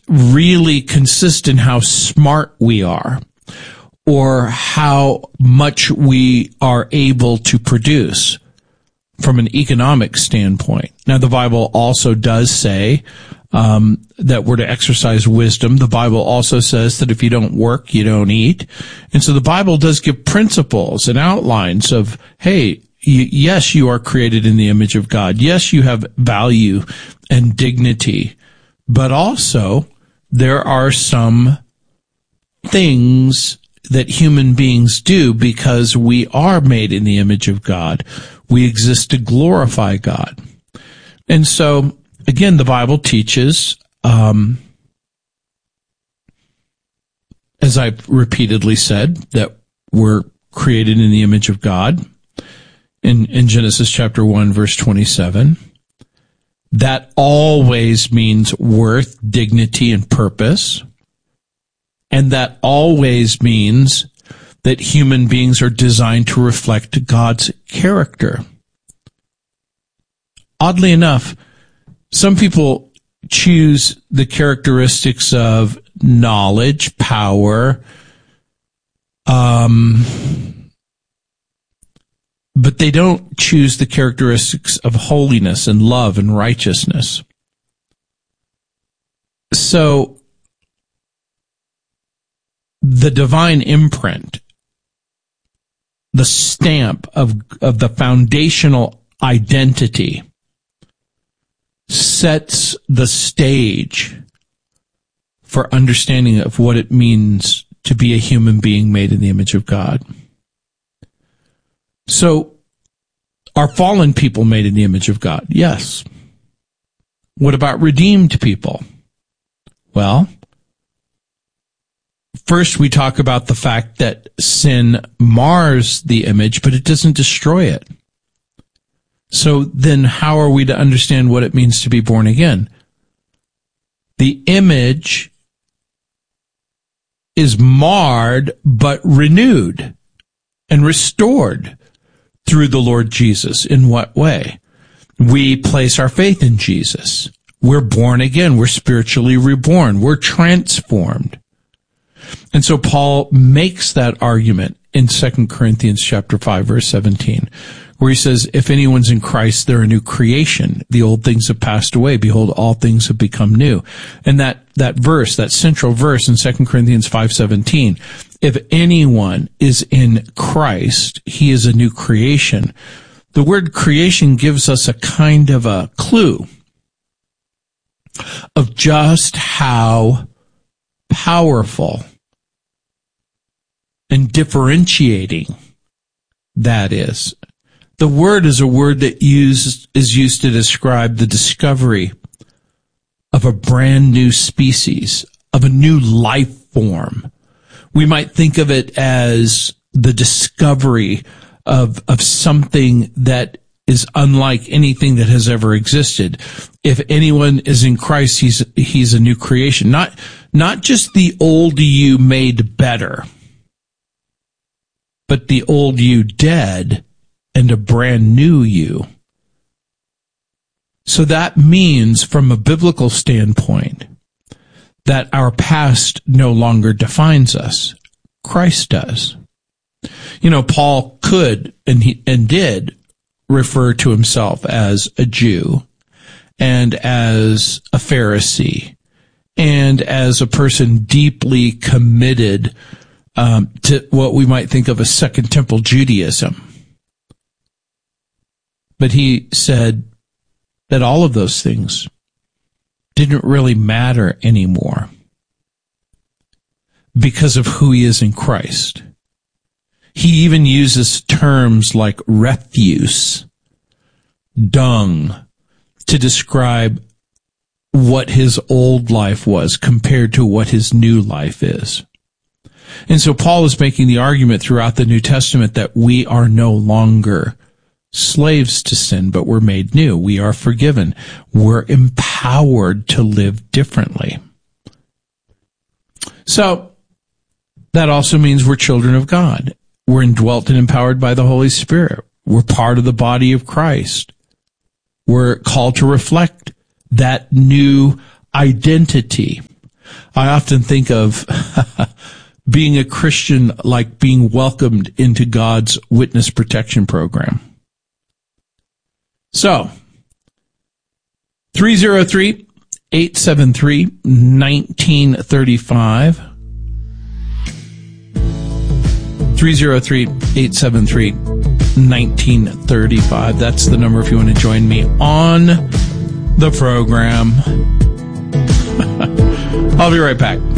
really consist in how smart we are or how much we are able to produce from an economic standpoint. Now, the Bible also does say that we're to exercise wisdom. The Bible also says that if you don't work, you don't eat. And so the Bible does give principles and outlines of, hey, yes, you are created in the image of God. Yes, you have value and dignity. But also, there are some things that human beings do because we are made in the image of God. We exist to glorify God. And so, again, the Bible teaches, as I've repeatedly said, that we're created in the image of God in Genesis chapter 1, verse 27. That always means worth, dignity, and purpose. And that always means that human beings are designed to reflect God's character. Oddly enough, some people choose the characteristics of knowledge, power, but they don't choose the characteristics of holiness and love and righteousness. So, the divine imprint, the stamp of the foundational identity, sets the stage for understanding of what it means to be a human being made in the image of God. So, are fallen people made in the image of God? Yes. What about redeemed people? Well, first we talk about the fact that sin mars the image, but it doesn't destroy it. So then how are we to understand what it means to be born again? The image is marred but renewed and restored through the Lord Jesus. In what way? We place our faith in Jesus. We're born again. We're spiritually reborn. We're transformed. And so Paul makes that argument in 2 Corinthians chapter 5, verse 17, where he says, if anyone's in Christ, they're a new creation. The old things have passed away. Behold, all things have become new. And that verse, that central verse in 2 Corinthians 5:17, if anyone is in Christ, he is a new creation. The word creation gives us a kind of a clue of just how powerful and differentiating that is. The word is a word that is used to describe the discovery of a brand new species, of a new life form. We might think of it as the discovery of something that is unlike anything that has ever existed. If anyone is in Christ, he's a new creation. Not just the old you made better, but the old you dead and a brand new you. So that means, from a biblical standpoint, that our past no longer defines us. Christ does. You know, Paul could and did refer to himself as a Jew and as a Pharisee and as a person deeply committed to what we might think of as Second Temple Judaism. But he said that all of those things didn't really matter anymore because of who he is in Christ. He even uses terms like refuse, dung, to describe what his old life was compared to what his new life is. And so Paul is making the argument throughout the New Testament that we are no longer slaves to sin, but we're made new. We are forgiven. We're empowered to live differently. So that also means we're children of God. We're indwelt and empowered by the Holy Spirit. We're part of the body of Christ. We're called to reflect that new identity. I often think of being a Christian like being welcomed into God's witness protection program. So, 303-873-1935. 303-873-1935. That's the number if you want to join me on the program. I'll be right back.